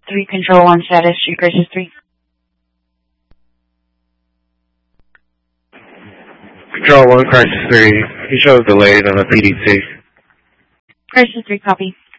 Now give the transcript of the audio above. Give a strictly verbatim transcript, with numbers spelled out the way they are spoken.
three, Control one, status three, Crisis three. Control one, Crisis three. You show delayed on the P D C. Crisis three, copy.